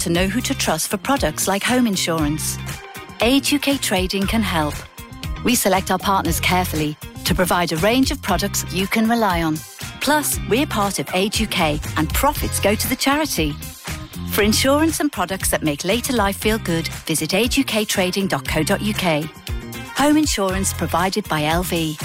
to know who to trust for products like home insurance. Age UK Trading can help. We select our partners carefully to provide a range of products you can rely on. Plus, we're part of Age UK and profits go to the charity. For insurance and products that make later life feel good, visit ageUKtrading.co.uk. Home insurance provided by LV.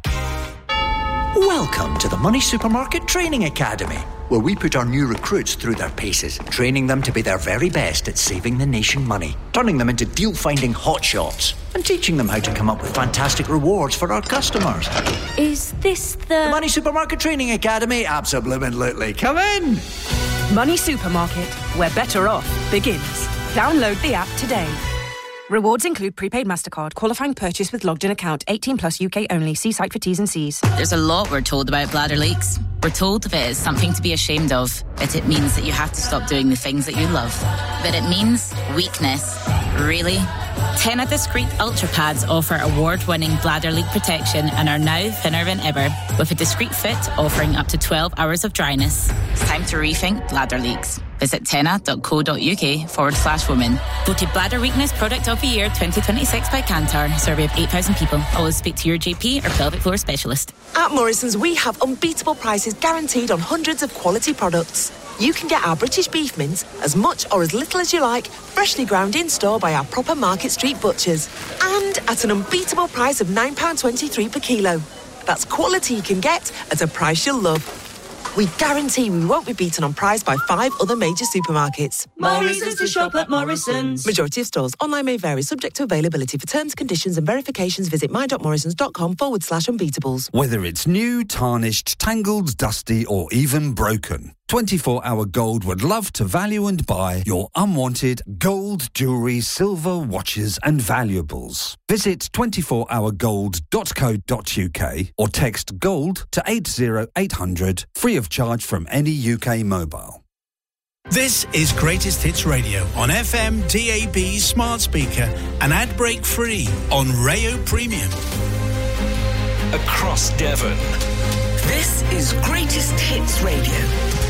Welcome to the Money Supermarket Training Academy, where we put our new recruits through their paces, training them to be their very best at saving the nation money, turning them into deal-finding hotshots, and teaching them how to come up with fantastic rewards for our customers. Is this the Money Supermarket Training Academy? Absolutely. Come in! Money Supermarket, where better off begins. Download the app today. Rewards include prepaid MasterCard, qualifying purchase with logged-in account, 18 plus UK only. See site for T's and C's. There's a lot we're told about bladder leaks. We're told that it is something to be ashamed of, that it means that you have to stop doing the things that you love, that it means weakness. Really? Tena Discreet Ultra Pads offer award-winning bladder leak protection and are now thinner than ever, with a discreet fit offering up to 12 hours of dryness. It's time to rethink bladder leaks. Visit tena.co.uk/women. Voted Bladder Weakness Product of the Year 2026 by Kantar. Survey of 8,000 people. Always speak to your GP or pelvic floor specialist. At Morrison's, we have unbeatable prices guaranteed on hundreds of quality products. You can get our British beef mince as much or as little as you like, freshly ground in store by our proper Market Street butchers. And at an unbeatable price of £9.23 per kilo. That's quality you can get at a price you'll love. We guarantee we won't be beaten on price by 5 other major supermarkets. More reasons to shop at Morrison's. Majority of stores. Online may vary, subject to availability. For terms, conditions and verifications, visit my.morrisons.com/unbeatables. Whether it's new, tarnished, tangled, dusty or even broken, 24 Hour Gold would love to value and buy your unwanted gold, jewellery, silver, watches and valuables. Visit 24hourgold.co.uk or text GOLD to 80800, free of charge from any UK mobile. This is Greatest Hits Radio on FM, DAB, smart speaker and ad break free on Rayo Premium. Across Devon. This is Greatest Hits Radio.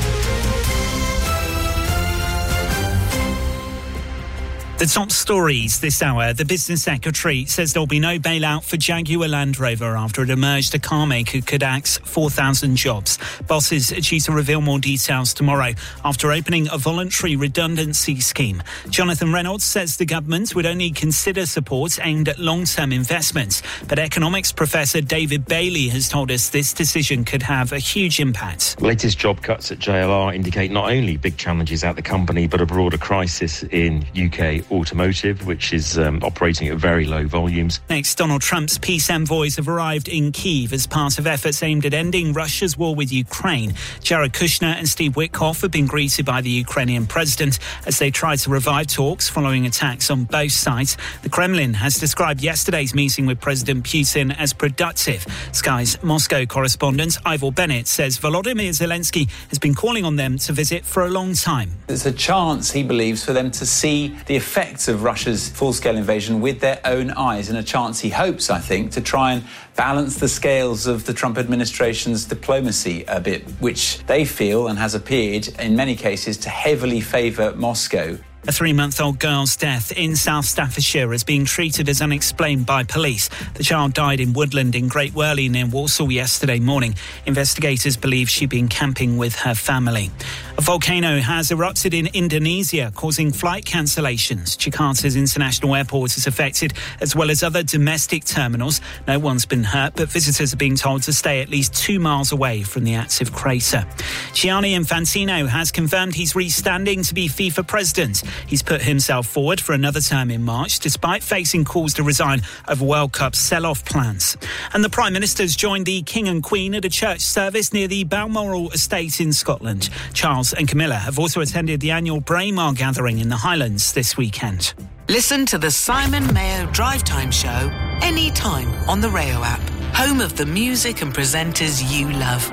The top stories this hour. The Business Secretary says there'll be no bailout for Jaguar Land Rover after it emerged a car maker could axe 4,000 jobs. Bosses are due to reveal more details tomorrow after opening a voluntary redundancy scheme. Jonathan Reynolds says the government would only consider support aimed at long-term investments. But economics professor David Bailey has told us this decision could have a huge impact. Latest job cuts at JLR indicate not only big challenges at the company, but a broader crisis in UK automotive, which is operating at very low volumes. Next, Donald Trump's peace envoys have arrived in Kyiv as part of efforts aimed at ending Russia's war with Ukraine. Jared Kushner and Steve Witkoff have been greeted by the Ukrainian president as they try to revive talks following attacks on both sides. The Kremlin has described yesterday's meeting with President Putin as productive. Sky's Moscow correspondent Ivor Bennett says Volodymyr Zelensky has been calling on them to visit for a long time. There's a chance, he believes, for them to see the effects of Russia's full-scale invasion with their own eyes, and a chance, he hopes, I think, to try and balance the scales of the Trump administration's diplomacy a bit, which they feel and has appeared in many cases to heavily favour Moscow. A 3-month-old girl's death in South Staffordshire is being treated as unexplained by police. The child died in Woodland in Great Worley near Walsall yesterday morning. Investigators believe she'd been camping with her family. A volcano has erupted in Indonesia, causing flight cancellations. Jakarta's international airport is affected, as well as other domestic terminals. No one's been hurt, but visitors are being told to stay at least 2 miles away from the active crater. Gianni Infantino has confirmed he's re-standing to be FIFA president. He's put himself forward for another term in March, despite facing calls to resign over World Cup sell-off plans. And the Prime Minister's joined the King and Queen at a church service near the Balmoral estate in Scotland. Charles and Camilla have also attended the annual Braemar gathering in the Highlands this weekend. Listen to the Simon Mayo Drive Time Show anytime on the Rayo app, home of the music and presenters you love.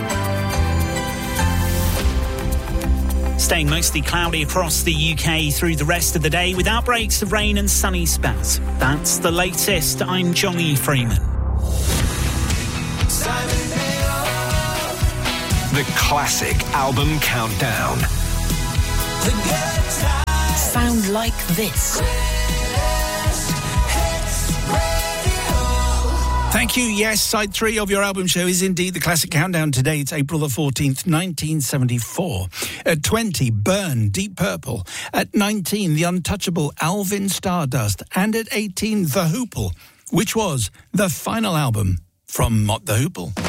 Staying mostly cloudy across the UK through the rest of the day with outbreaks of rain and sunny spells. That's the latest. I'm Johnny Freeman. The classic album countdown. like this. Thank you. Yes, side 3 of your album show is indeed the Classic Countdown. Today it's April the 14th, 1974. At 20, Burn, Deep Purple. At 19, the untouchable Alvin Stardust. And at 18, The Hoople, which was the final album from Mott the Hoople.